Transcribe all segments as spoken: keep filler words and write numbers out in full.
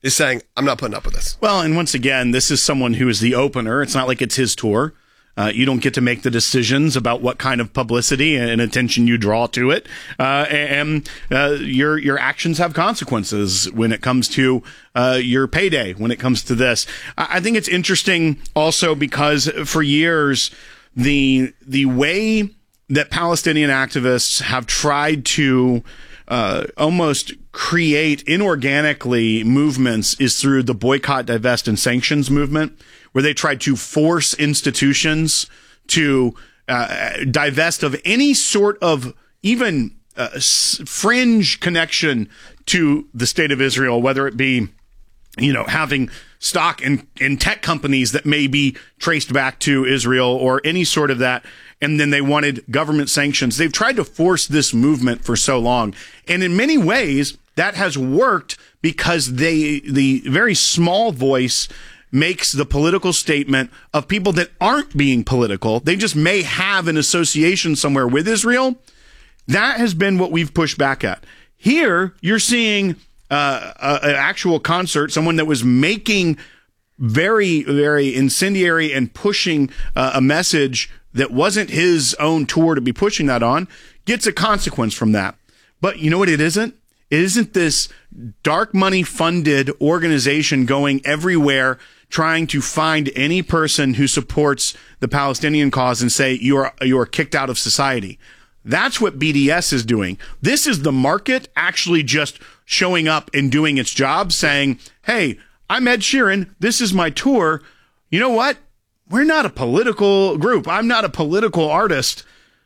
is saying, I'm not putting up with this. Well, and once again, this is someone who is the opener. It's not like it's his tour. Uh, you don't get to make the decisions about what kind of publicity and attention you draw to it. Uh, and uh, your your actions have consequences when it comes to uh, your payday, when it comes to this. I think it's interesting also because for years, the the way that Palestinian activists have tried to uh, almost create inorganically movements is through the boycott, divest, and sanctions movement, where they tried to force institutions to uh, divest of any sort of even uh, s- fringe connection to the state of Israel, whether it be, you know, having stock in, in tech companies that may be traced back to Israel or any sort of that. And then they wanted government sanctions. They've tried to force this movement for so long. And in many ways, that has worked because they, the very small voice makes the political statement of people that aren't being political. They just may have an association somewhere with Israel. That has been what we've pushed back at. Here, you're seeing uh, a, an actual concert, someone that was making very, very incendiary and pushing uh, a message that wasn't his own tour to be pushing that on, gets a consequence from that. But you know what it isn't? It isn't this dark money funded organization going everywhere trying to find any person who supports the Palestinian cause and say you're you're kicked out of society. That's what B D S is doing. This is the market actually just showing up and doing its job, saying, hey, I'm Ed Sheeran. This is my tour. You know what? We're not a political group. I'm not a political artist.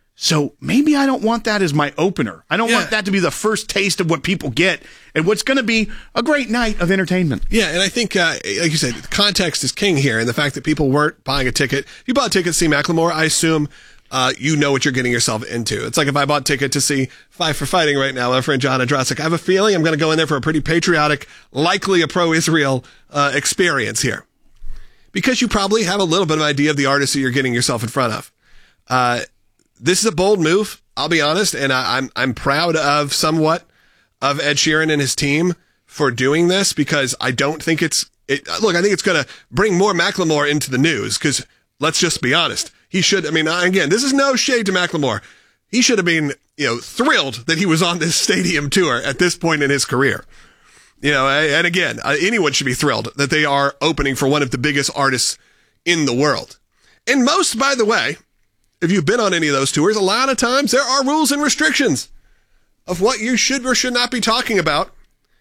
So maybe I don't want that as my opener. I don't yeah. want that to be the first taste of what people get and what's going to be a great night of entertainment. Yeah, and I think, uh, like you said, context is king here, and the fact that people weren't buying a ticket. If you bought a ticket to see Macklemore, I assume uh, you know what you're getting yourself into. It's like if I bought a ticket to see Five for Fighting right now, my friend John Andrasik, I have a feeling I'm going to go in there for a pretty patriotic, likely a pro-Israel uh, experience here. Because you probably have a little bit of idea of the artist that you're getting yourself in front of. Uh, this is a bold move, I'll be honest, and I, I'm I'm proud of somewhat of Ed Sheeran and his team for doing this, because I don't think it's it, look, I think it's going to bring more Macklemore into the news, because let's just be honest, he should. I mean, again, this is no shade to Macklemore. He should have been, you know, thrilled that he was on this stadium tour at this point in his career. You know, and again, anyone should be thrilled that they are opening for one of the biggest artists in the world. And most, by the way, if you've been on any of those tours, a lot of times there are rules and restrictions of what you should or should not be talking about,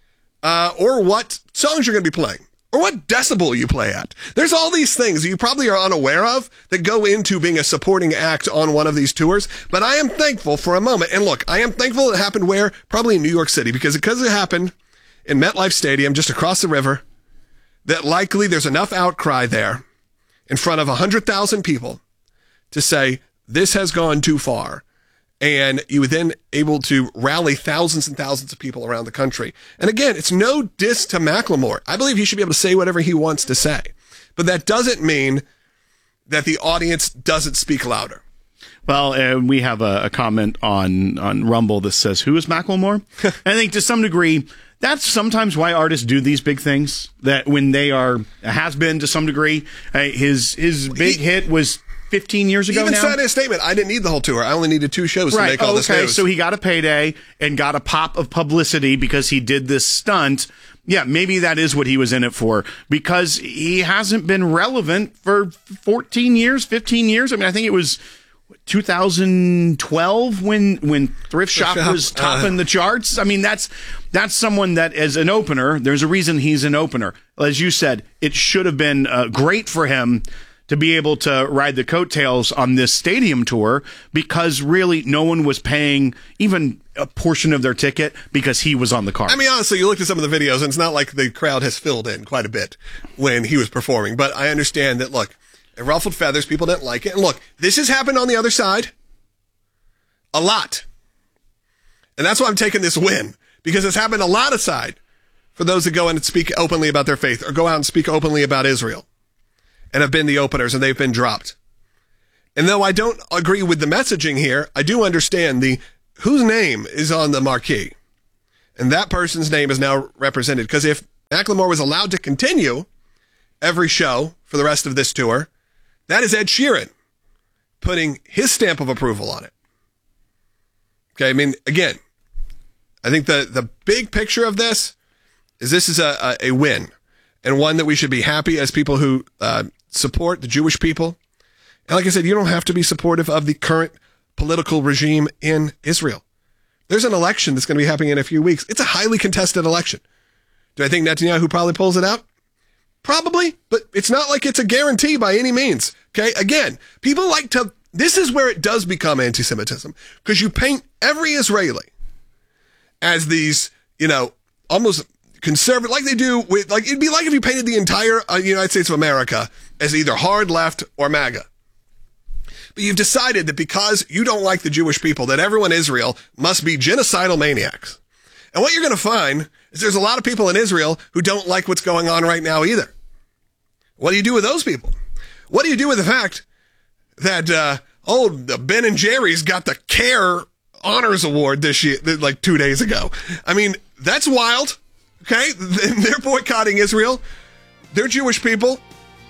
uh, or what songs you're going to be playing, or what decibel you play at. There's all these things you probably are unaware of that go into being a supporting act on one of these tours. But I am thankful for a moment. And look, I am thankful it happened where? Probably in New York City, because because it happened in MetLife Stadium, just across the river, that likely there's enough outcry there in front of one hundred thousand people to say, this has gone too far. And you were then able to rally thousands and thousands of people around the country. And again, it's no diss to Macklemore. I believe he should be able to say whatever he wants to say. But that doesn't mean that the audience doesn't speak louder. Well, uh, we have a, a comment on, on Rumble that says, who is Macklemore? I think to some degree, that's sometimes why artists do these big things, that when they are, has been to some degree. Uh, his his big he, hit was fifteen years ago even now. Even said in a statement, I didn't need the whole tour. I only needed two shows right. to make all okay. this news. So he got a payday and got a pop of publicity because he did this stunt. Yeah, maybe that is what he was in it for, because he hasn't been relevant for fourteen years, fifteen years. I mean, I think it was two thousand twelve when when Thrift Shop was topping uh, the charts. I mean, that's that's someone that, as an opener, there's a reason he's an opener. As you said, it should have been uh, great for him to be able to ride the coattails on this stadium tour, because really no one was paying even a portion of their ticket because he was on the card. I mean, honestly, you looked at some of the videos, and it's not like the crowd has filled in quite a bit when he was performing. But I understand that, look, it ruffled feathers. People didn't like it. And look, this has happened on the other side a lot. And that's why I'm taking this win, because it's happened a lot of side for those that go in and speak openly about their faith, or go out and speak openly about Israel, and have been the openers, and they've been dropped. And though I don't agree with the messaging here, I do understand the whose name is on the marquee. And that person's name is now represented. Because if Macklemore was allowed to continue every show for the rest of this tour. That is Ed Sheeran putting his stamp of approval on it. Okay, I mean, again, I think the, the big picture of this is this is a, a, a win, and one that we should be happy as people who uh, support the Jewish people. And like I said, you don't have to be supportive of the current political regime in Israel. There's an election that's going to be happening in a few weeks. It's a highly contested election. Do I think Netanyahu probably pulls it out? Probably, but it's not like it's a guarantee by any means. Okay, again, people like to, this is where it does become anti-Semitism, because you paint every Israeli as these, you know, almost conservative, like they do with, like, it'd be like if you painted the entire uh, United States of America as either hard left or MAGA. But you've decided that because you don't like the Jewish people, that everyone in Israel must be genocidal maniacs. And what you're going to find is there's a lot of people in Israel who don't like what's going on right now either. What do you do with those people? What do you do with the fact that, uh, oh, the Ben and Jerry's got the CARE Honors Award this year, like two days ago? I mean, that's wild. Okay. They're boycotting Israel. They're Jewish people.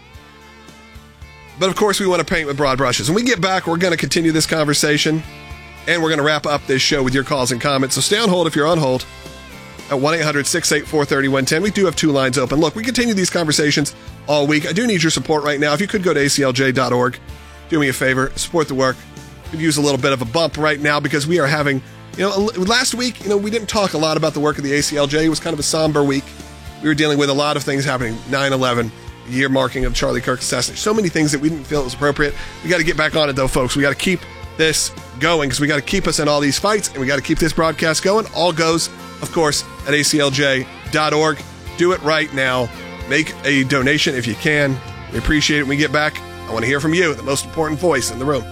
But of course, we want to paint with broad brushes. When we get back, we're going to continue this conversation, and we're going to wrap up this show with your calls and comments. So stay on hold if you're on hold at one eight hundred six eight four three one one zero. We do have two lines open. Look, we continue these conversations all week. I do need your support right now. If you could go to A C L J dot org, do me a favor, support the work. Could use a little bit of a bump right now because we are having, you know, last week, you know, we didn't talk a lot about the work of the A C L J. It was kind of a somber week. We were dealing with a lot of things happening. nine eleven, year marking of Charlie Kirk's assassination. So many things that we didn't feel it was appropriate. We got to get back on it, though, folks. We got to keep this going because we got to keep us in all these fights, and we got to keep this broadcast going. All goes, of course, at A C L J dot org. Do it right now. Make a donation if you can. We appreciate it. When we get back, I want to hear from you, the most important voice in the room.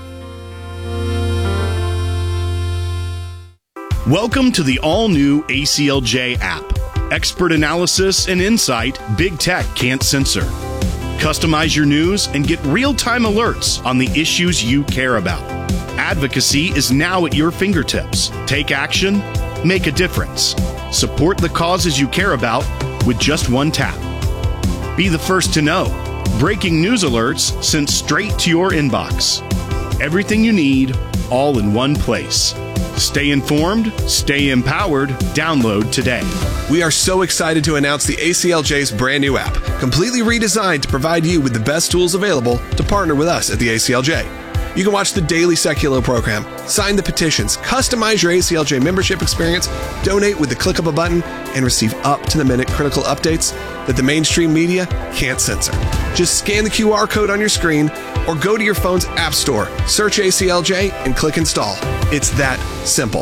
Welcome to the all-new A C L J app. Expert analysis and insight big tech can't censor. Customize your news and get real-time alerts on the issues you care about. Advocacy is now at your fingertips. Take action, make a difference. Support the causes you care about with just one tap. Be the first to know. Breaking news alerts sent straight to your inbox. Everything you need, all in one place. Stay informed, stay empowered, download today. We are so excited to announce the A C L J's brand new app, completely redesigned to provide you with the best tools available to partner with us at the A C L J. You can watch the daily Secular program, sign the petitions, customize your A C L J membership experience, donate with the click of a button, and receive up-to-the-minute critical updates that the mainstream media can't censor. Just scan the Q R code on your screen or go to your phone's app store, search A C L J, and click install. It's that simple.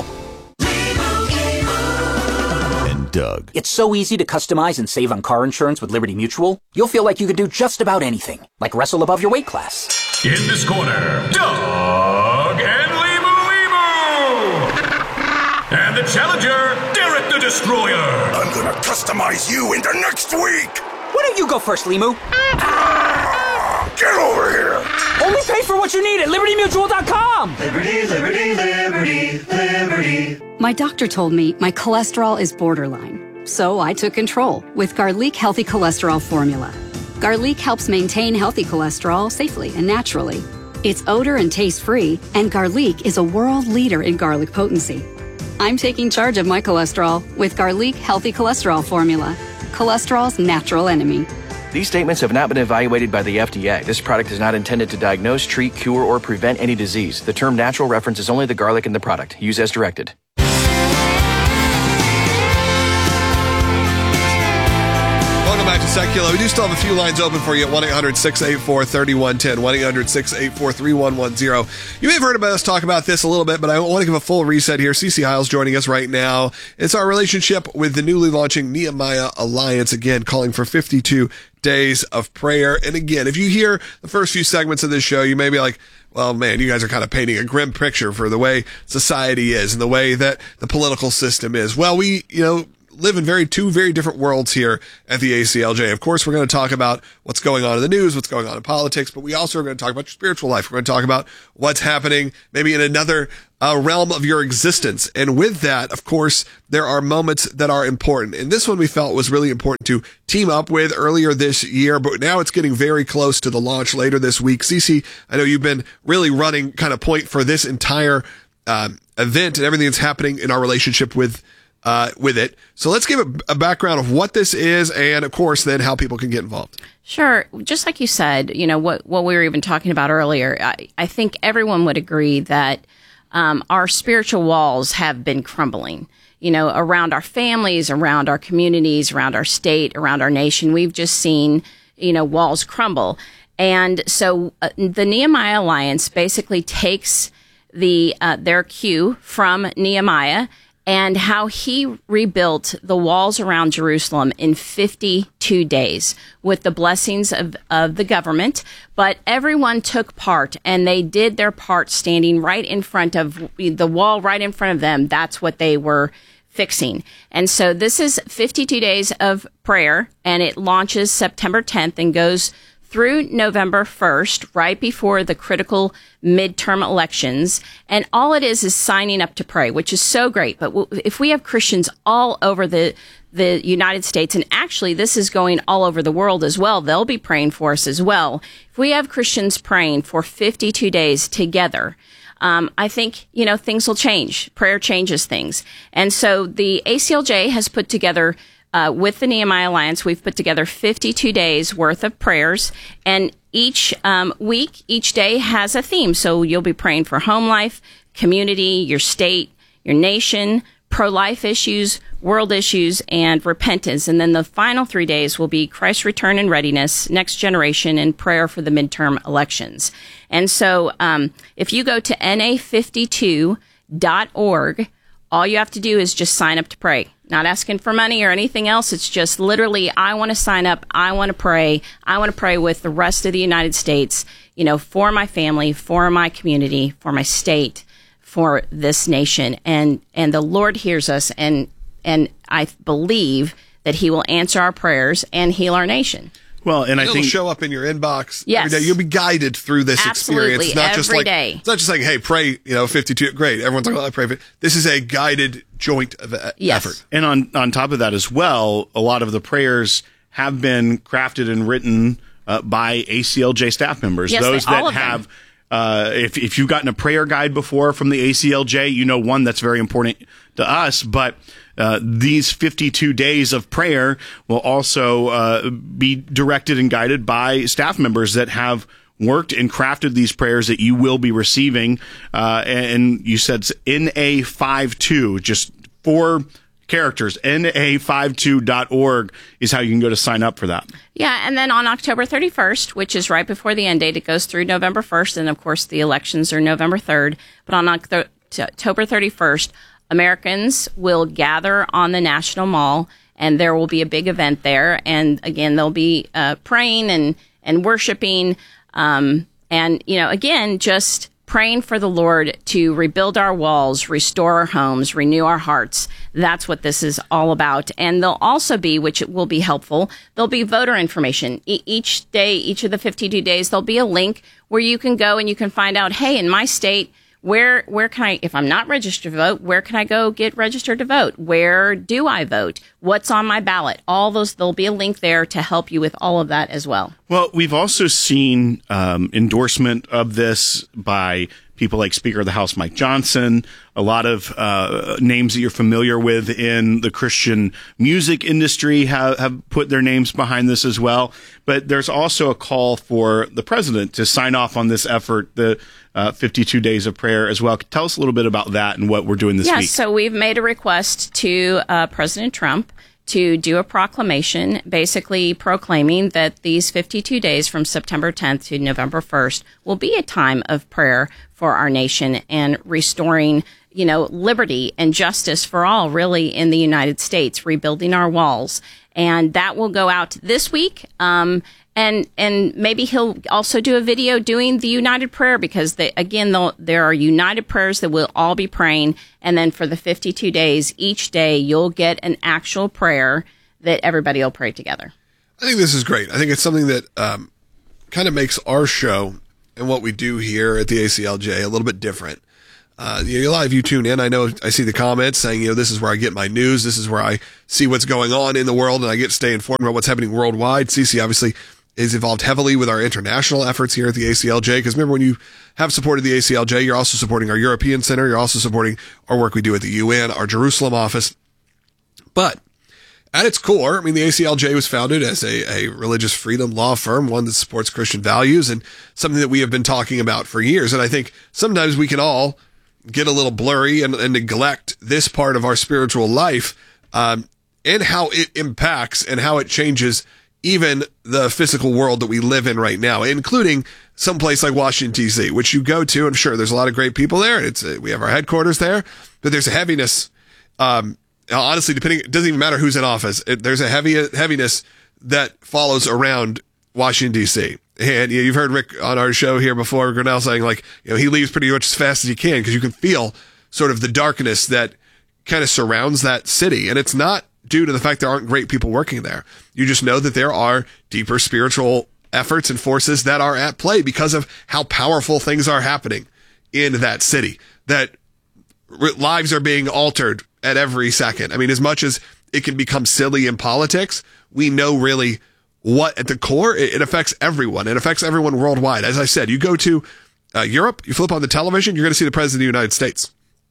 And Doug. It's so easy to customize and save on car insurance with Liberty Mutual. You'll feel like you can do just about anything, like wrestle above your weight class. In this corner, Doug and Limu Limu! And the challenger, Derek the Destroyer! I'm gonna customize you into next week! Why don't you go first, Limu? Ah, get over here! Only pay for what you need at Liberty Mutual dot com! Liberty, Liberty, Liberty, Liberty. My doctor told me my cholesterol is borderline, so I took control with Garlic Healthy Cholesterol Formula. Garlic helps maintain healthy cholesterol safely and naturally. It's odor and taste-free, and Garlic is a world leader in garlic potency. I'm taking charge of my cholesterol with Garlic Healthy Cholesterol Formula, cholesterol's natural enemy. These statements have not been evaluated by the F D A. This product is not intended to diagnose, treat, cure, or prevent any disease. The term natural references only the garlic in the product. Use as directed. Welcome back to Secular. We do still have a few lines open for you at one eight hundred six eight four three one one zero, one eight hundred six eight four three one one zero. You may have heard about us talk about this a little bit, but I want to give a full reset here. Cece Hiles joining us right now. It's our relationship with the newly launching Nehemiah Alliance, again, calling for fifty-two days of prayer. And again, if you hear the first few segments of this show, you may be like, well, man, you guys are kind of painting a grim picture for the way society is and the way that the political system is. Well, we, you know, live in very two very different worlds here at the A C L J. Of course, we're going to talk about what's going on in the news, what's going on in politics, but we also are going to talk about your spiritual life. We're going to talk about what's happening maybe in another uh, realm of your existence. And with that, of course, there are moments that are important. And this one we felt was really important to team up with earlier this year, but now it's getting very close to the launch later this week. Cece, I know you've been really running kind of point for this entire um, event and everything that's happening in our relationship with Uh, with it. So let's give a, a background of what this is and, of course, then how people can get involved. Sure. Just like you said, you know, what, what we were even talking about earlier, I, I think everyone would agree that um, our spiritual walls have been crumbling, you know, around our families, around our communities, around our state, around our nation. We've just seen, you know, walls crumble. And so uh, the Nehemiah Alliance basically takes the uh, their cue from Nehemiah and how he rebuilt the walls around Jerusalem in fifty-two days with the blessings of, of the government. But everyone took part, and they did their part standing right in front of the wall, right in front of them. That's what they were fixing. And so this is fifty-two days of prayer, and it launches September tenth and goes through November first, right before the critical midterm elections. And all it is is signing up to pray, which is so great. But w- if we have Christians all over the the United States, and actually this is going all over the world as well, they'll be praying for us as well. If we have Christians praying for fifty-two days together, um, I think, you know, things will change. Prayer changes things. And so the A C L J has put together Uh, with the Nehemiah Alliance, we've put together fifty-two days worth of prayers, and each um, week, each day has a theme. So you'll be praying for home life, community, your state, your nation, pro-life issues, world issues, and repentance. And then the final three days will be Christ's return and readiness, next generation, and prayer for the midterm elections. And so um, if you go to N A fifty-two dot org, all you have to do is just sign up to pray. Not asking for money or anything else. It's just literally, I want to sign up. I want to pray. I want to pray with the rest of the United States, you know, for my family, for my community, for my state, for this nation. And, and the Lord hears us. And, and I believe that he will answer our prayers and heal our nation. Well, and I It'll think show up in your inbox yes. every day. You'll be guided through this Absolutely, experience. It's not every just like day. It's not just like, hey, pray, you know, fifty-two. Great. Everyone's like, well, I pray for it. This is a guided joint of yes. effort. And on, on top of that as well, a lot of the prayers have been crafted and written uh, by A C L J staff members. Yes, Those they, all that of them. have, uh, if, if you've gotten a prayer guide before from the A C L J, you know, one, that's very important to us, but uh, these fifty-two days of prayer will also uh, be directed and guided by staff members that have worked and crafted these prayers that you will be receiving. Uh, and you said it's N A fifty-two, just four characters, N A fifty-two dot org is how you can go to sign up for that. Yeah, and then on October thirty-first, which is right before the end date, it goes through November first, and of course the elections are November third. But on October thirty-first, Americans will gather on the National Mall, and there will be a big event there. And again, they'll be uh, praying and, and worshiping. Um, and, you know, again, just praying for the Lord to rebuild our walls, restore our homes, renew our hearts. That's what this is all about. And there'll also be, which will be helpful, there'll be voter information. E- each day, each of the fifty-two days, there'll be a link where you can go and you can find out, hey, in my state, Where where can I, if I'm not registered to vote, where can I go get registered to vote? Where do I vote? What's on my ballot? All those, there'll be a link there to help you with all of that as well. Well, we've also seen um, endorsement of this by people like Speaker of the House Mike Johnson, a lot of uh, names that you're familiar with in the Christian music industry have, have put their names behind this as well. But there's also a call for the president to sign off on this effort, the uh, fifty-two days of prayer as well. Tell us a little bit about that and what we're doing this yes, week. Yes, so we've made a request to uh, President Trump to do a proclamation basically proclaiming that these fifty-two days from September tenth to November first will be a time of prayer for our nation and restoring, you know, liberty and justice for all really in the United States, rebuilding our walls. and that will go out this week. Um, and and maybe he'll also do a video doing the United Prayer, because they, again, there are United Prayers that we'll all be praying, and then for the fifty-two days, each day you'll get an actual prayer that everybody will pray together. I think this is great. I think it's something that um, kind of makes our show and what we do here at the A C L J a little bit different. Uh, you know, a lot of you tune in. I know I see the comments saying, you know, this is where I get my news. This is where I see what's going on in the world, and I get to stay informed about what's happening worldwide. C C obviously is involved heavily with our international efforts here at the A C L J, because remember, when you have supported the A C L J, you're also supporting our European Center. You're also supporting our work we do at the U N, our Jerusalem office. But at its core, I mean, the A C L J was founded as a, a religious freedom law firm, one that supports Christian values, and something that we have been talking about for years. And I think sometimes we can all get a little blurry and, and neglect this part of our spiritual life, um, and how it impacts and how it changes even the physical world that we live in right now, including some place like Washington, D C, which you go to. I'm sure there's a lot of great people there. It's uh, we have our headquarters there, but there's a heaviness. Um, honestly, depending, it doesn't even matter who's in office. It, there's a heavy heaviness that follows around Washington, D C. And you know, you've heard Rick on our show here before, Grinnell, saying, like, you know, he leaves pretty much as fast as he can, because you can feel sort of the darkness that kind of surrounds that city. And it's not due to the fact there aren't great people working there. You just know that there are deeper spiritual efforts and forces that are at play because of how powerful things are happening in that city, that lives are being altered at every second. I mean, as much as it can become silly in politics, we know really what at the core, it affects everyone. It affects everyone worldwide. As I said, you go to uh, Europe, you flip on the television, you're going to see the President of the United States.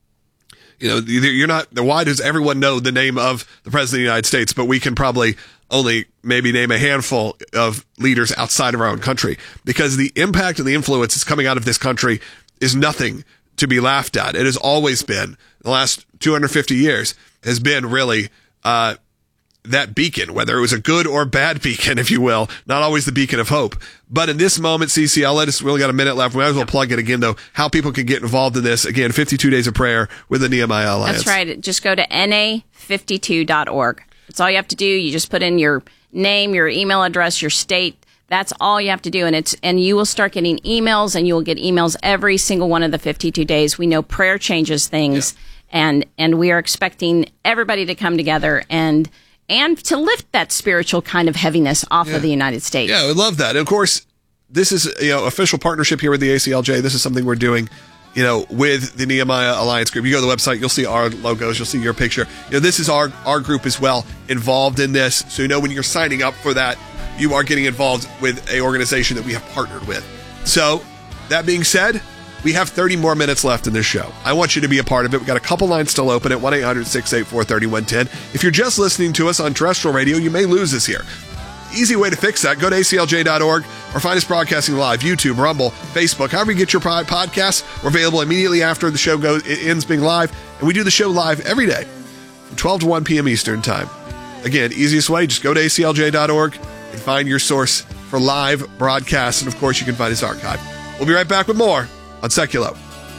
You know, you're not, why does everyone know the name of the President of the United States, but we can probably only maybe name a handful of leaders outside of our own country? Because the impact and the influence that's coming out of this country is nothing to be laughed at. It has always been, the last two hundred fifty years, has been really uh, that beacon, whether it was a good or bad beacon, if you will, not always the beacon of hope. But in this moment, C C, I'll let us, we only got a minute left. We might as well plug it again, though, how people can get involved in this. Again, fifty-two Days of Prayer with the Nehemiah Alliance. That's right. Just go to N A fifty-two dot org. That's all you have to do. You just put in your name, your email address, your state. That's all you have to do. And it's, and you will start getting emails, and you will get emails every single one of the fifty-two days. We know prayer changes things, yeah. and, and we are expecting everybody to come together and, and to lift that spiritual kind of heaviness off yeah. of the United States. Yeah, I love that. And of course, this is, you know, official partnership here with the A C L J. This is something we're doing, you know, with the Nehemiah Alliance group. You go to the website, you'll see our logos, you'll see your picture. You know, this is our, our group as well, involved in this. So, you know, when you're signing up for that, you are getting involved with an organization that we have partnered with. So, that being said, we have thirty more minutes left in this show. I want you to be a part of it. We've got a couple lines still open at one eight hundred six eight four three one one zero. If you're just listening to us on terrestrial radio, you may lose us here. Easy way to fix that, go to A C L J dot org or find us broadcasting live, YouTube, Rumble, Facebook, however you get your podcasts. We're available immediately after the show goes, it ends being live. And we do the show live every day from twelve to one p.m. Eastern time. Again, easiest way, just go to A C L J dot org and find your source for live broadcasts. And of course, you can find us archived. We'll be right back with more on Seculo.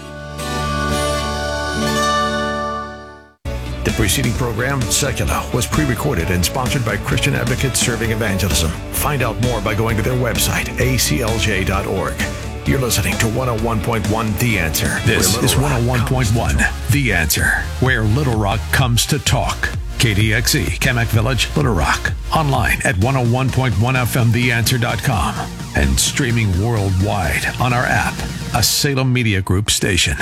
The preceding program, Seculo, was pre-recorded and sponsored by Christian Advocates Serving Evangelism. Find out more by going to their website, A C L J dot org. You're listening to one oh one point one The Answer. This is one oh one point one The Answer, where Little Rock comes to talk. K D X E, Kamak Village, Little Rock. Online at one oh one point one F M the answer dot com. And streaming worldwide on our app, a Salem Media Group station.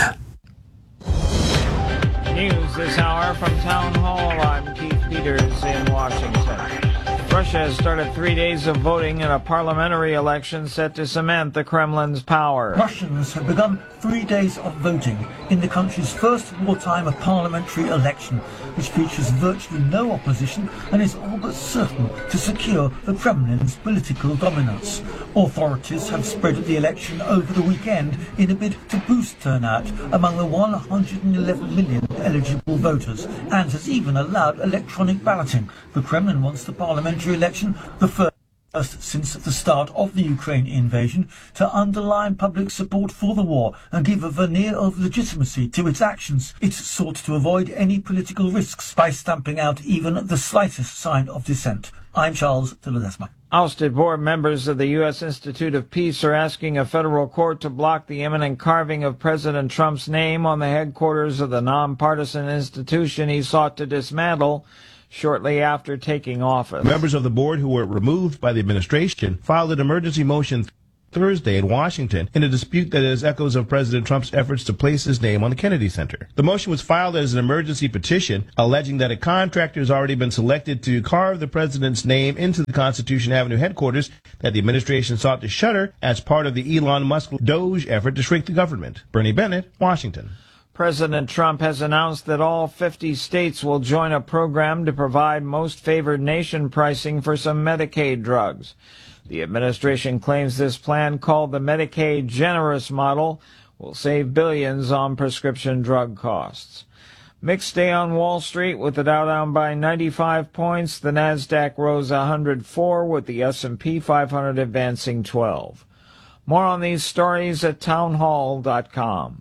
News this hour from Town Hall. I'm Keith Peters in Washington. Russia has started three days of voting in a parliamentary election set to cement the Kremlin's power. Russians have begun three days of voting in the country's first wartime parliamentary election, which features virtually no opposition and is all but certain to secure the Kremlin's political dominance. Authorities have spread the election over the weekend in a bid to boost turnout among the one hundred eleven million eligible voters, and has even allowed electronic balloting. The Kremlin wants the parliamentary election the first. first since the start of the Ukraine invasion to underline public support for the war and give a veneer of legitimacy to its actions. It sought to avoid any political risks by stamping out even the slightest sign of dissent. I'm Charles de Ledesma. Ousted board members of the U S Institute of Peace are asking a federal court to block the imminent carving of President Trump's name on the headquarters of the nonpartisan institution he sought to dismantle shortly after taking office. Members of the board who were removed by the administration filed an emergency motion Thursday in Washington in a dispute that is echoes of President Trump's efforts to place his name on the Kennedy Center. The motion was filed as an emergency petition alleging that a contractor has already been selected to carve the president's name into the Constitution Avenue headquarters that the administration sought to shutter as part of the Elon Musk Doge effort to shrink the government. Bernie Bennett, Washington. President Trump has announced that all fifty states will join a program to provide most favored nation pricing for some Medicaid drugs. The administration claims this plan, called the Medicaid Generous Model, will save billions on prescription drug costs. Mixed day on Wall Street with the Dow down by ninety-five points. The Nasdaq rose one hundred four with the S and P five hundred advancing twelve. More on these stories at townhall dot com.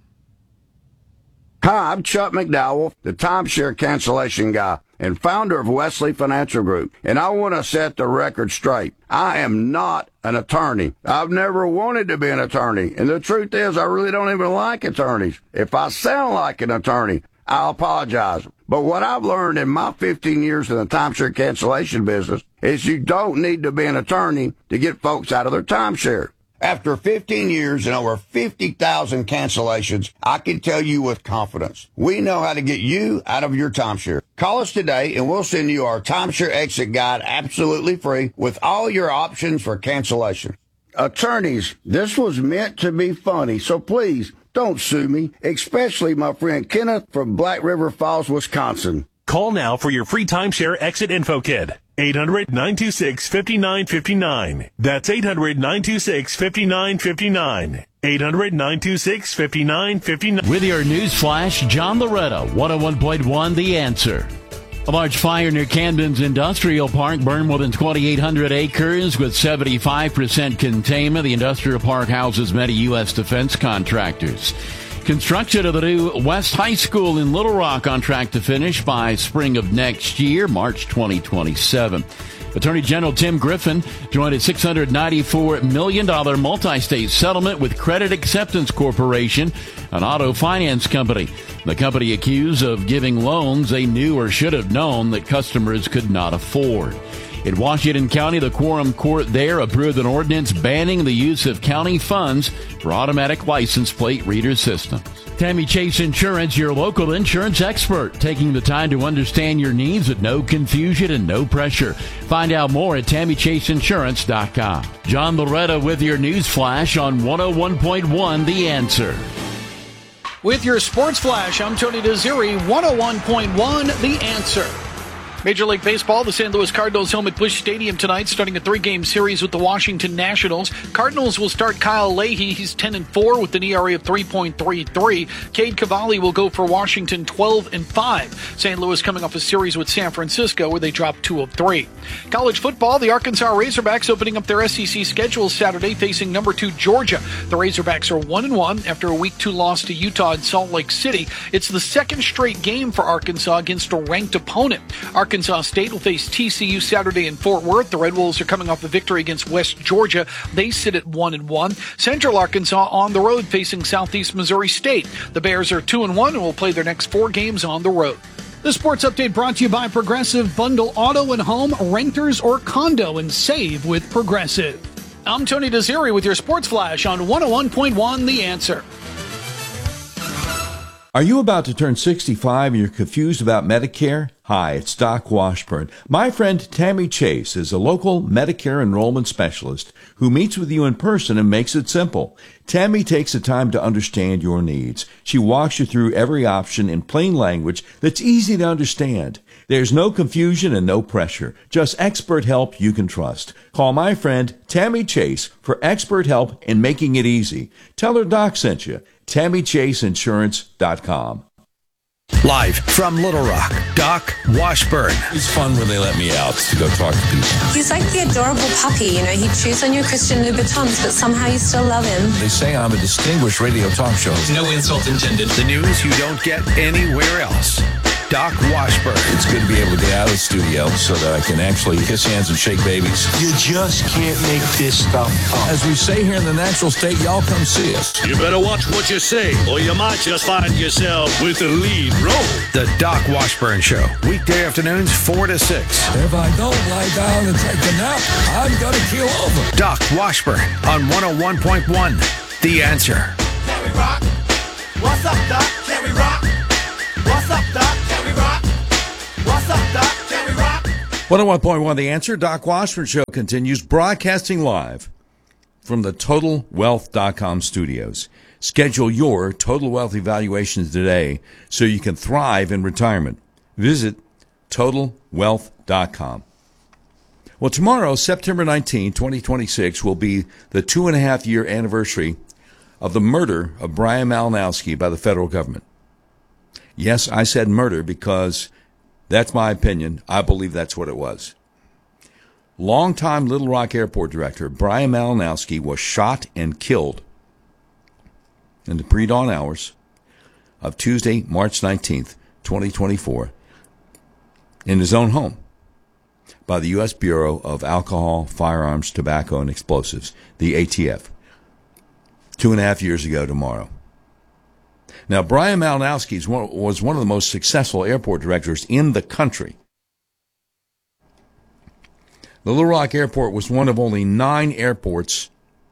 Hi, I'm Chuck McDowell, the timeshare cancellation guy and founder of Wesley Financial Group, and I want to set the record straight. I am not an attorney. I've never wanted to be an attorney, and the truth is I really don't even like attorneys. If I sound like an attorney, I apologize. But what I've learned in my fifteen years in the timeshare cancellation business is you don't need to be an attorney to get folks out of their timeshare. After fifteen years and over fifty thousand cancellations, I can tell you with confidence, we know how to get you out of your timeshare. Call us today and we'll send you our timeshare exit guide absolutely free with all your options for cancellation. Attorneys, this was meant to be funny, so please don't sue me, especially my friend Kenneth from Black River Falls, Wisconsin. Call now for your free timeshare exit info kit. eight hundred, nine two six, five nine five nine. That's eight hundred, nine two six, five nine five nine. eight hundred, nine two six, five nine five nine. With your news flash, John Loretta, one oh one point one The Answer. A large fire near Camden's Industrial Park burned more than twenty-eight hundred acres with seventy-five percent containment. The industrial park houses many U S defense contractors. Construction of the new West High School in Little Rock on track to finish by spring of next year, March twenty twenty-seven. Attorney General Tim Griffin joined a six hundred ninety-four million dollars multi-state settlement with Credit Acceptance Corporation, an auto finance company. The company accused of giving loans they knew or should have known that customers could not afford. In Washington County, the quorum court there approved an ordinance banning the use of county funds for automatic license plate reader systems. Tammy Chase Insurance, your local insurance expert, taking the time to understand your needs with no confusion and no pressure. Find out more at tammy chase insurance dot com. John Loretta with your news flash on one oh one point one The Answer. With your sports flash, I'm Tony Desiri, one oh one point one The Answer. Major League Baseball, the Saint Louis Cardinals home at Busch Stadium tonight, starting a three-game series with the Washington Nationals. Cardinals will start Kyle Leahy. He's ten and four with an E R A of three point three three. Cade Cavalli will go for Washington twelve and five. Saint Louis coming off a series with San Francisco where they dropped two of three. College football, the Arkansas Razorbacks opening up their S E C schedule Saturday facing number two Georgia. The Razorbacks are one and one after a week two loss to Utah in Salt Lake City. It's the second straight game for Arkansas against a ranked opponent. Arkansas Arkansas State will face T C U Saturday in Fort Worth. The Red Wolves are coming off a victory against West Georgia. They sit at one and one. Central Arkansas on the road facing Southeast Missouri State. The Bears are two and one and will play their next four games on the road. The sports update brought to you by Progressive. Bundle auto and home, renters or condo, and save with Progressive. I'm Tony Desiri with your sports flash on one oh one point one The Answer. Are you about to turn sixty-five and you're confused about Medicare? Hi, it's Doc Washburn. My friend Tammy Chase is a local Medicare enrollment specialist who meets with you in person and makes it simple. Tammy takes the time to understand your needs. She walks you through every option in plain language that's easy to understand. There's no confusion and no pressure, just expert help you can trust. Call my friend Tammy Chase for expert help in making it easy. Tell her Doc sent you. tammy chase insurance dot com. Live from Little Rock, Doc Washburn. It's fun when they let me out to go talk to people. He's like the adorable puppy, you know. He chews on your Christian Louboutins, but somehow you still love him. They say I'm a distinguished radio talk show. No insult intended. The news you don't get anywhere else. Doc Washburn. It's good to be able to get out of the studio so that I can actually kiss hands and shake babies. You just can't make this stuff up. As we say here in the natural state, y'all come see us. You better watch what you say, or you might just find yourself with the lead role. The Doc Washburn Show. Weekday afternoons, four to six. If I don't lie down and take a nap, I'm going to keel over. Doc Washburn on one oh one point one. The Answer. Can we rock? What's up, Doc? Can we rock? What's up, Doc? Can we rock? What's up, Doc? Can we rock? one oh one point one The Answer. Doc Washburn Show continues broadcasting live from the Total Wealth dot com studios. Schedule your Total Wealth evaluations today so you can thrive in retirement. Visit Total Wealth dot com. Well, tomorrow, September nineteenth, twenty twenty-six, will be the two and a half year anniversary of the murder of Brian Malinowski by the federal government. Yes, I said murder because that's my opinion. I believe that's what it was. Longtime Little Rock Airport director Brian Malinowski was shot and killed in the pre-dawn hours of Tuesday, March nineteenth, twenty twenty-four, in his own home by the U S Bureau of Alcohol, Firearms, Tobacco, and Explosives, the A T F, two and a half years ago tomorrow. Now, Brian Malinowski was one of the most successful airport directors in the country. The Little Rock Airport was one of only nine airports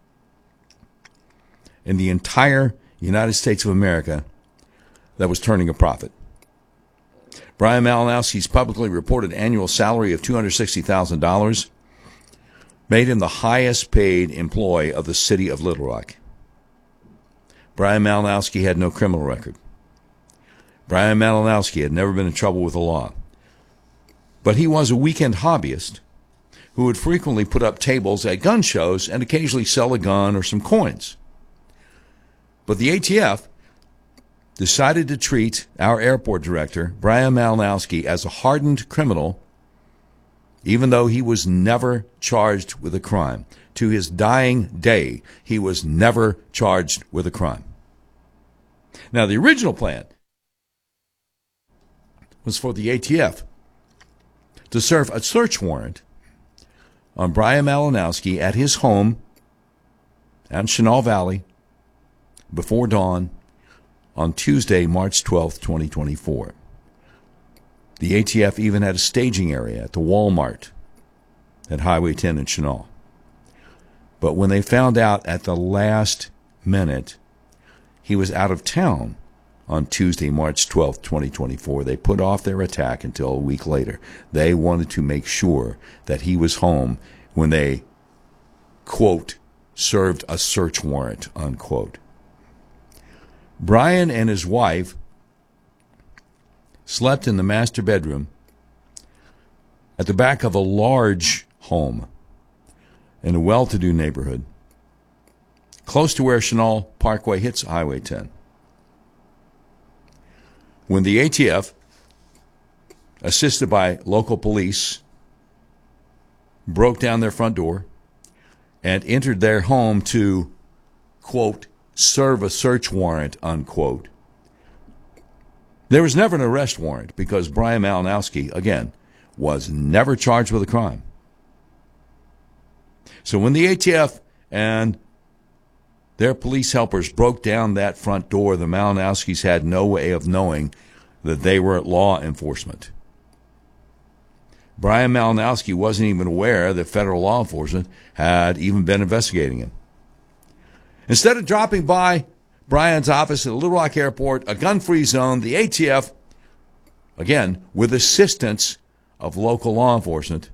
in the entire United States of America that was turning a profit. Brian Malinowski's publicly reported annual salary of two hundred sixty thousand dollars made him the highest paid employee of the city of Little Rock. Brian Malinowski had no criminal record. Brian Malinowski had never been in trouble with the law. But he was a weekend hobbyist who would frequently put up tables at gun shows and occasionally sell a gun or some coins. But the A T F decided to treat our airport director, Brian Malinowski, as a hardened criminal, even though he was never charged with a crime. To his dying day, he was never charged with a crime. Now, the original plan was for the A T F to serve a search warrant on Brian Malinowski at his home in Chenal Valley before dawn on Tuesday, March twelfth, twenty twenty-four. The A T F even had a staging area at the Walmart at Highway ten in Chenal. But when they found out at the last minute he was out of town on Tuesday, March twelfth, twenty twenty-four, they put off their attack until a week later. They wanted to make sure that he was home when they, quote, served a search warrant, unquote. Brian and his wife slept in the master bedroom at the back of a large home in a well-to-do neighborhood, close to where Chenal Parkway hits Highway ten. When the A T F, assisted by local police, broke down their front door and entered their home to, quote, serve a search warrant, unquote, there was never an arrest warrant because Brian Malinowski, again, was never charged with a crime. So when the A T F and their police helpers broke down that front door, the Malinowskis had no way of knowing that they were law enforcement. Brian Malinowski wasn't even aware that federal law enforcement had even been investigating him. Instead of dropping by Brian's office at the Little Rock Airport, a gun-free zone, the A T F, again, with assistance of local law enforcement,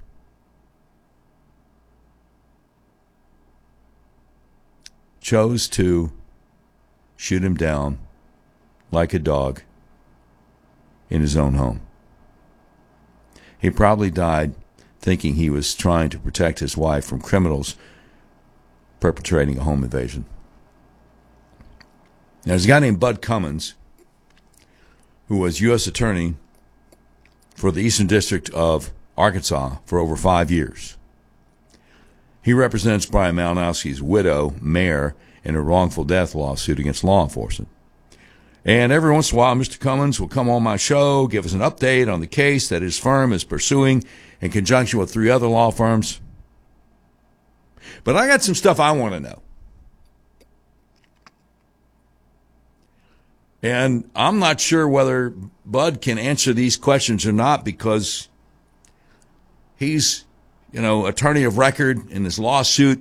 chose to shoot him down like a dog in his own home. He probably died thinking he was trying to protect his wife from criminals perpetrating a home invasion. Now, there's a guy named Bud Cummins who was U S attorney for the Eastern District of Arkansas for over five years. He represents Brian Malinowski's widow, Mare, in a wrongful death lawsuit against law enforcement. And every once in a while, Mister Cummins will come on my show, give us an update on the case that his firm is pursuing in conjunction with three other law firms. But I got some stuff I want to know. And I'm not sure whether Bud can answer these questions or not, because he's, you know, attorney of record in this lawsuit.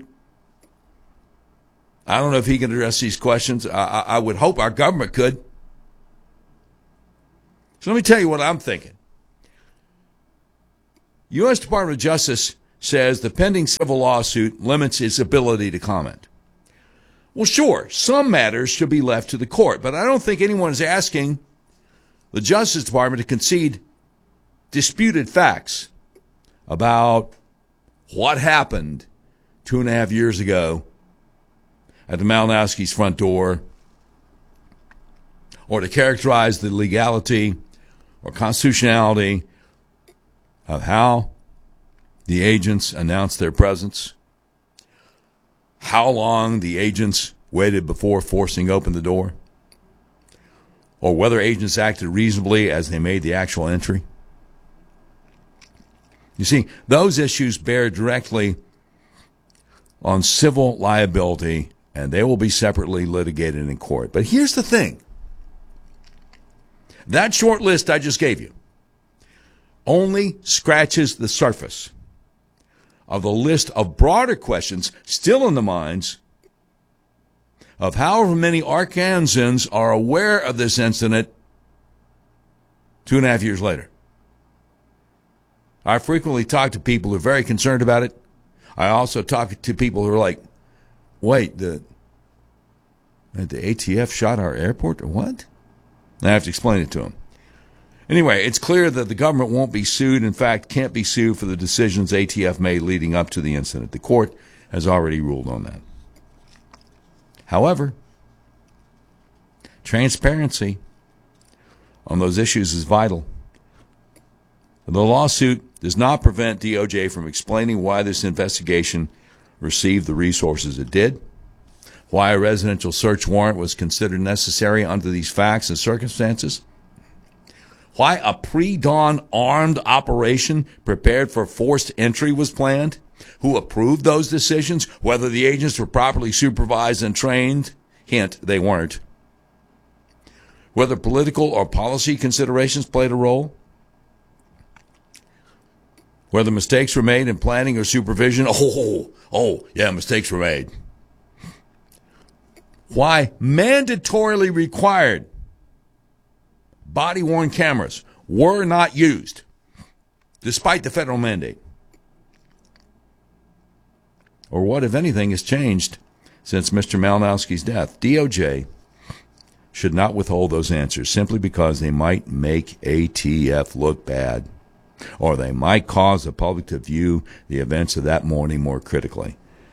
I don't know if he can address these questions. I, I would hope our government could. So let me tell you what I'm thinking. U S Department of Justice says the pending civil lawsuit limits its ability to comment. Well, sure, some matters should be left to the court, but I don't think anyone is asking the Justice Department to concede disputed facts about what happened two and a half years ago at the Malinowski's front door, or to characterize the legality or constitutionality of how the agents announced their presence, how long the agents waited before forcing open the door, or whether agents acted reasonably as they made the actual entry. You see, those issues bear directly on civil liability, and they will be separately litigated in court. But here's the thing. That short list I just gave you only scratches the surface of the list of broader questions still in the minds of however many Arkansans are aware of this incident two and a half years later. I frequently talk to people who are very concerned about it. I also talk to people who are like, wait, the, the A T F shot our airport or what? I have to explain it to them. Anyway, it's clear that the government won't be sued, in fact, can't be sued for the decisions A T F made leading up to the incident. The court has already ruled on that. However, transparency on those issues is vital. The lawsuit does not prevent D O J from explaining why this investigation received the resources it did, why a residential search warrant was considered necessary under these facts and circumstances, why a pre-dawn armed operation prepared for forced entry was planned, who approved those decisions, whether the agents were properly supervised and trained. Hint, they weren't. Whether political or policy considerations played a role, whether mistakes were made in planning or supervision. Oh, oh, yeah, mistakes were made. Why mandatorily required body-worn cameras were not used, despite the federal mandate. Or what, if anything, has changed since Mister Malinowski's death. D O J should not withhold those answers simply because they might make A T F look bad, or they might cause the public to view the events of that morning more critically.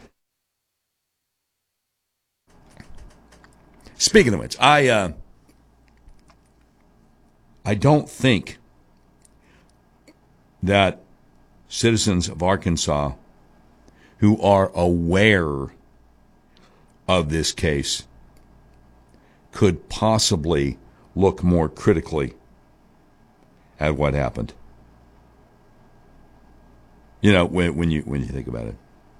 Speaking of which, I uh, I don't think that citizens of Arkansas who are aware of this case could possibly look more critically at what happened. You know, when, when you when you think about it.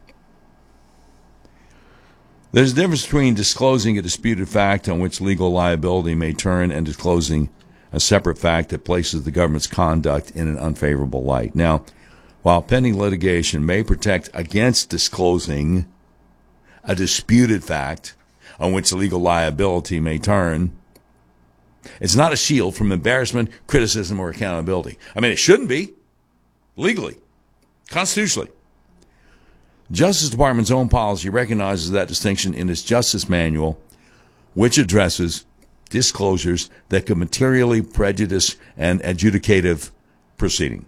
There's a difference between disclosing a disputed fact on which legal liability may turn and disclosing a separate fact that places the government's conduct in an unfavorable light. Now, while pending litigation may protect against disclosing a disputed fact on which legal liability may turn, it's not a shield from embarrassment, criticism, or accountability. I mean, it shouldn't be, legally, constitutionally. Justice Department's own policy recognizes that distinction in its Justice Manual, which addresses disclosures that could materially prejudice an adjudicative proceeding.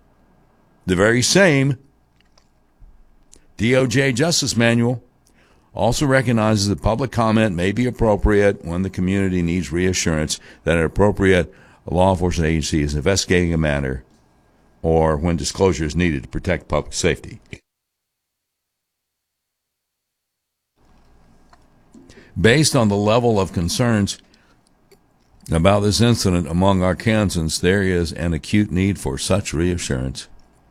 The very same D O J Justice Manual Also recognizes that public comment may be appropriate when the community needs reassurance that an appropriate law enforcement agency is investigating a matter or when disclosure is needed to protect public safety. Based on the level of concerns about this incident among Arkansans, there is an acute need for such reassurance.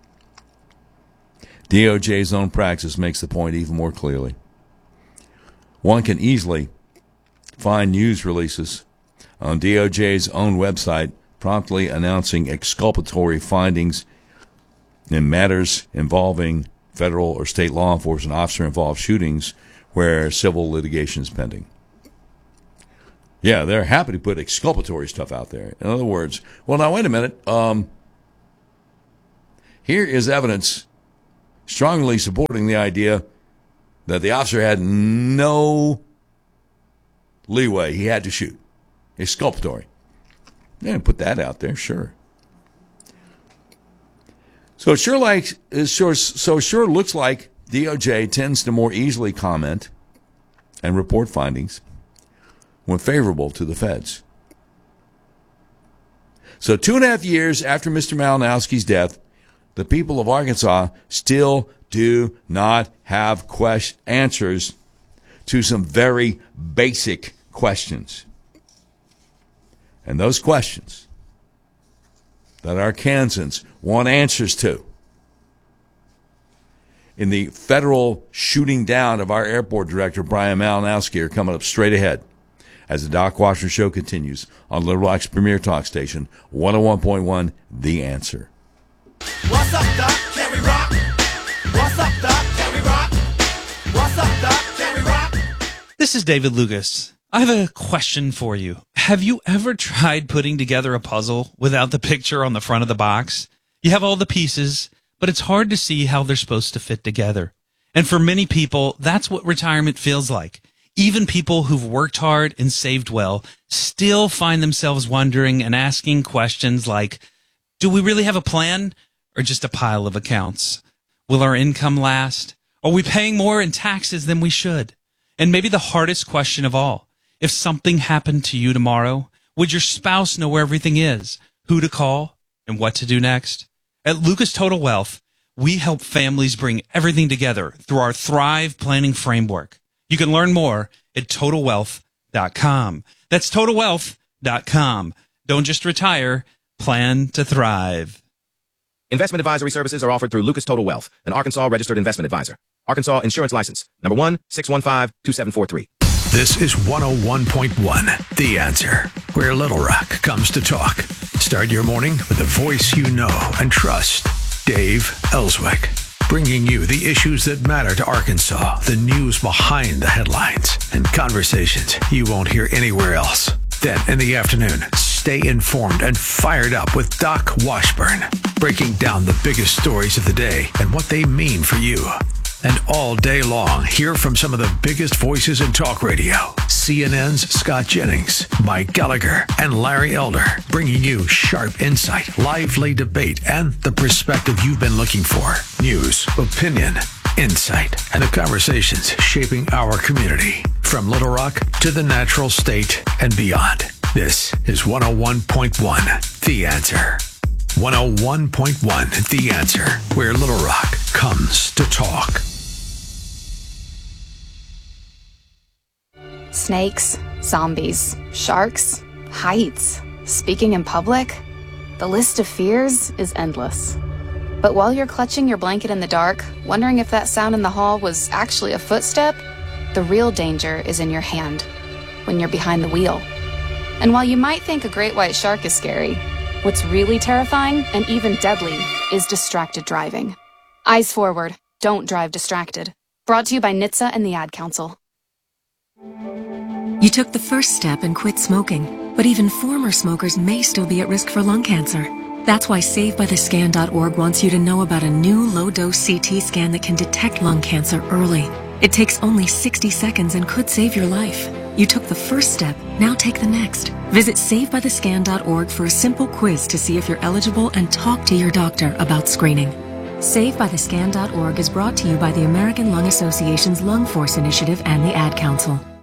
D O J's own practice makes the point even more clearly. One can easily find news releases on D O J's own website promptly announcing exculpatory findings in matters involving federal or state law enforcement officer-involved shootings where civil litigation is pending. Yeah, they're happy to put exculpatory stuff out there. In other words, well, now, wait a minute. Um, here is evidence strongly supporting the idea that the officer had no leeway. He had to shoot. Exculpatory. They didn't put that out there, sure. So it sure like it sure so it sure looks like D O J tends to more easily comment and report findings when favorable to the feds. So two and a half years after Mister Malinowski's death, the people of Arkansas still do not have quest- answers to some very basic questions. And those questions that Arkansans want answers to in the federal shooting down of our airport director, Brian Malinowski, are coming up straight ahead as the Doc Washington Show continues on Little Rock's premier talk station, one oh one point one The Answer. What's up, Doc? Can we rock? What's up, Doc? Can we rock? What's up, Doc? Can we rock? This is David Lucas. I have a question for you. Have you ever tried putting together a puzzle without the picture on the front of the box? You have all the pieces, but it's hard to see how they're supposed to fit together. And for many people, that's what retirement feels like. Even people who've worked hard and saved well still find themselves wondering and asking questions like, do we really have a plan or just a pile of accounts? Will our income last? Are we paying more in taxes than we should? And maybe the hardest question of all, if something happened to you tomorrow, would your spouse know where everything is, who to call, and what to do next? At Lucas Total Wealth, we help families bring everything together through our Thrive Planning Framework. You can learn more at total wealth dot com. That's total wealth dot com. Don't just retire, plan to thrive. Investment advisory services are offered through Lucas Total Wealth, an Arkansas registered investment advisor. Arkansas Insurance License, number one, six one five, two seven four three. This is one oh one point one, The Answer, where Little Rock comes to talk. Start your morning with the voice you know and trust, Dave Ellswick, bringing you the issues that matter to Arkansas, the news behind the headlines, and conversations you won't hear anywhere else. Then, in the afternoon, stay informed and fired up with Doc Washburn, breaking down the biggest stories of the day and what they mean for you. And all day long, hear from some of the biggest voices in talk radio. C N N's Scott Jennings, Mike Gallagher, and Larry Elder, bringing you sharp insight, lively debate, and the perspective you've been looking for. News, opinion, insight, and the conversations shaping our community. From Little Rock to the natural state and beyond. This is one oh one point one, The Answer. one oh one point one, The Answer, where Little Rock comes to talk. Snakes, zombies, sharks, heights, speaking in public. The list of fears is endless. But while you're clutching your blanket in the dark, wondering if that sound in the hall was actually a footstep, the real danger is in your hand, when you're behind the wheel. And while you might think a great white shark is scary, what's really terrifying and even deadly is distracted driving. Eyes forward, don't drive distracted. Brought to you by N H T S A and the Ad Council. You took the first step and quit smoking, but even former smokers may still be at risk for lung cancer. That's why save by the scan dot org wants you to know about a new low-dose C T scan that can detect lung cancer early. It takes only sixty seconds and could save your life. You took the first step, now take the next. Visit save by the scan dot org for a simple quiz to see if you're eligible and talk to your doctor about screening. Save By The Scan dot org is brought to you by the American Lung Association's Lung Force Initiative and the Ad Council.